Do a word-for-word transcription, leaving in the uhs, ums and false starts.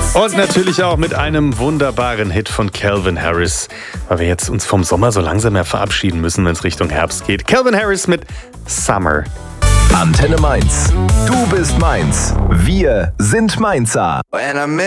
Und natürlich auch mit einem wunderbaren Hit von Calvin Harris, weil wir jetzt uns vom Sommer so langsam mehr verabschieden müssen, wenn es Richtung Herbst geht. Calvin Harris mit Summer. Antenne Mainz. Du bist Mainz. Wir sind Mainzer.